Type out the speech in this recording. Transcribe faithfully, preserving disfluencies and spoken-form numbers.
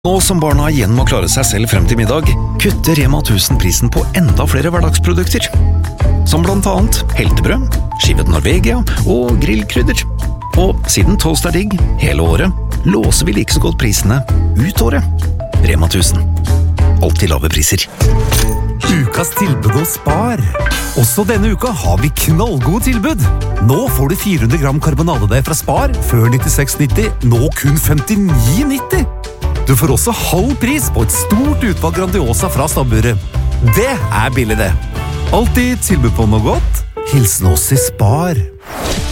Nå som barna igjen må klare seg selv frem til middag, kutter Rema tusen prisen på enda flere hverdagsprodukter. Som blant annet heltebrød, skivet Norvegia og grillkrydder. Og siden toast er digg hele året, låser vi like så godt prisene ut året. Rema tusen. Alltid lave priser. Ukas tilbud hos Spar. Også denne uka har vi knallgode tilbud. Nå får du fire hundre gram karbonadedeig fra Spar, før nittiseks nitti, nå kun femtini nitti. Du får også halv pris på et stort utvalg Grandiosa fra stabburet. Det er billig det. Alltid tilbud på noe godt. Hilsen oss i Spar.